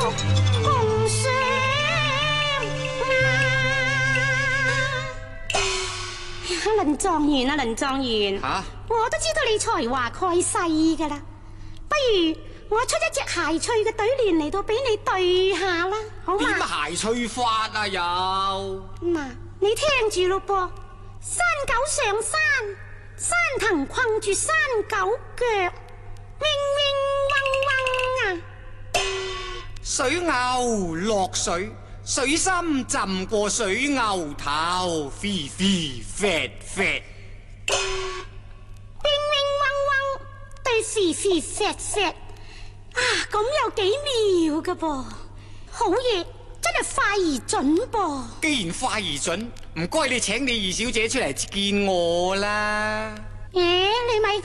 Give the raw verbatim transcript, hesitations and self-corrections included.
共賞啊！林狀元啊，林狀元， 吓， 我都知道你才華蓋世噶啦，不如我出一隻諧趣嘅對聯嚟到俾你對下啦，好嘛？ 點諧趣法啊又？ 嗱，你聽住咯噃，山狗上山，山藤困住山狗腳，嗡嗡嗡嗡啊！ 水牛落水，水深浸過水牛頭，飛飛 fat fat。 嗡嗡嗡嗡，對是是 fat fat，啊，咁有幾妙噶噃，好嘢，真係快而準噃。 既然快而準，唔該你請你二小姐出嚟見我啦。 咦，你咪